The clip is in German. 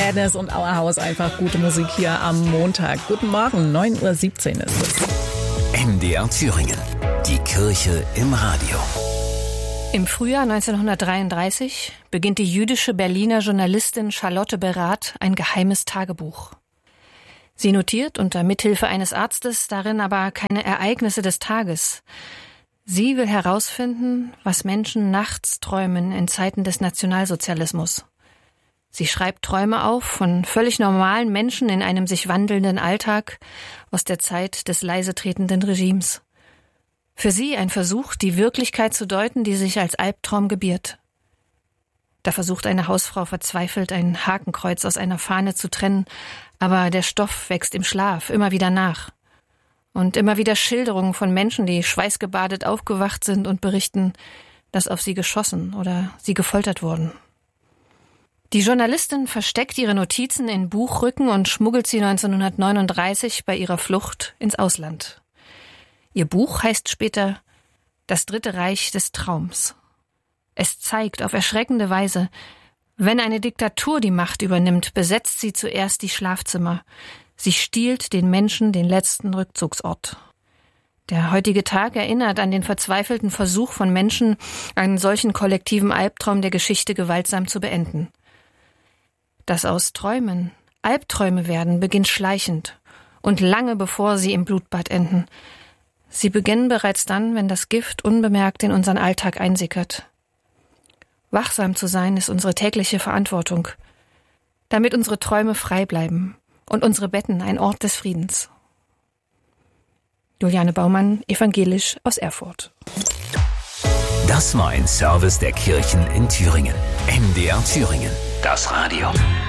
Madness und Our House, einfach gute Musik hier am Montag. Guten Morgen, 9:17 Uhr ist es. MDR Thüringen, die Kirche im Radio. Im Frühjahr 1933 beginnt die jüdische Berliner Journalistin Charlotte Berath ein geheimes Tagebuch. Sie notiert unter Mithilfe eines Arztes darin aber keine Ereignisse des Tages. Sie will herausfinden, was Menschen nachts träumen in Zeiten des Nationalsozialismus. Sie schreibt Träume auf von völlig normalen Menschen in einem sich wandelnden Alltag aus der Zeit des leise tretenden Regimes. Für sie ein Versuch, die Wirklichkeit zu deuten, die sich als Albtraum gebiert. Da versucht eine Hausfrau verzweifelt, ein Hakenkreuz aus einer Fahne zu trennen, aber der Stoff wächst im Schlaf immer wieder nach. Und immer wieder Schilderungen von Menschen, die schweißgebadet aufgewacht sind und berichten, dass auf sie geschossen oder sie gefoltert wurden. Die Journalistin versteckt ihre Notizen in Buchrücken und schmuggelt sie 1939 bei ihrer Flucht ins Ausland. Ihr Buch heißt später »Das Dritte Reich des Traums«. Es zeigt auf erschreckende Weise, wenn eine Diktatur die Macht übernimmt, besetzt sie zuerst die Schlafzimmer. Sie stiehlt den Menschen den letzten Rückzugsort. Der heutige Tag erinnert an den verzweifelten Versuch von Menschen, einen solchen kollektiven Albtraum der Geschichte gewaltsam zu beenden. Dass aus Träumen Albträume werden, beginnt schleichend und lange bevor sie im Blutbad enden. Sie beginnen bereits dann, wenn das Gift unbemerkt in unseren Alltag einsickert. Wachsam zu sein ist unsere tägliche Verantwortung, damit unsere Träume frei bleiben und unsere Betten ein Ort des Friedens. Juliane Baumann, evangelisch aus Erfurt. Das war ein Service der Kirchen in Thüringen. MDR Thüringen, das Radio.